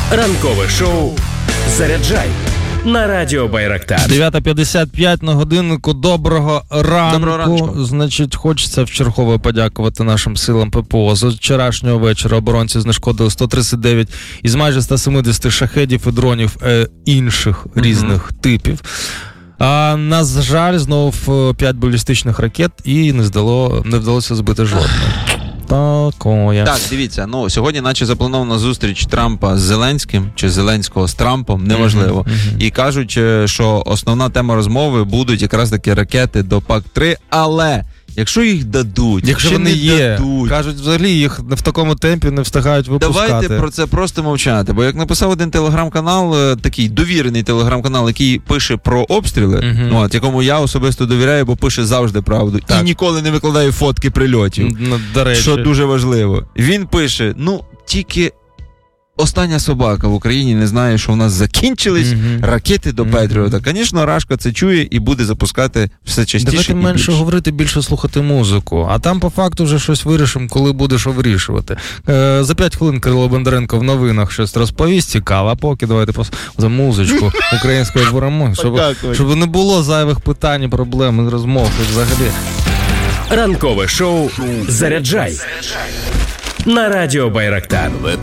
Ранкове шоу «Заряджай» на радіо Байрактар. 9:55 на годиннику. Доброго ранку. Значить, хочеться вчергове подякувати нашим силам ППО. З вчорашнього вечора оборонці знешкодили 139 із майже 170 шахедів і дронів інших різних типів. А, на жаль, знов 5 балістичних ракет і не вдалося збити жодної. Так, дивіться, сьогодні наче запланована зустріч Трампа з Зеленським, чи Зеленського з Трампом, неважливо. І кажуть, що основна тема розмови будуть якраз таки ракети до ПАК-3, але якщо їх дадуть, якщо вони є, кажуть, взагалі їх в такому темпі не встигають випускати. Давайте про це просто мовчати, бо як написав один телеграм-канал, такий довірений телеграм-канал, який пише про обстріли, якому я особисто довіряю, бо пише завжди правду. Так. І ніколи не викладає фотки прильотів, до речі. Що дуже важливо. Він пише, тільки остання собака в Україні не знає, що у нас закінчились ракети до Петріота. Звісно, Рашка це чує і буде запускати все частіше. Давайте менше говорити, більше слухати музику. А там по факту вже щось вирішимо, коли буде що вирішувати. За 5 хвилин Кирило Бондаренко в новинах щось розповість цікаво, а поки давайте за музичку української перемоги, щоб не було зайвих питань і проблем, розмов і взагалі. Ранкове шоу «Заряджай» на радіо Байрактар.